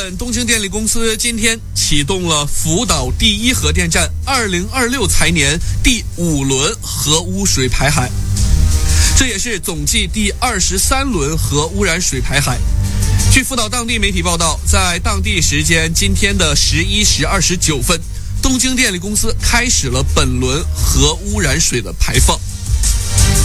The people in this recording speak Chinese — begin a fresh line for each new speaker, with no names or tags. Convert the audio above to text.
本东京电力公司今天启动了福岛第一核电站2026财年第5轮核污水排海，这也是总计第23轮核污染水排海。据福岛当地媒体报道，在当地时间今天的11时29分，东京电力公司开始了本轮核污染水的排放。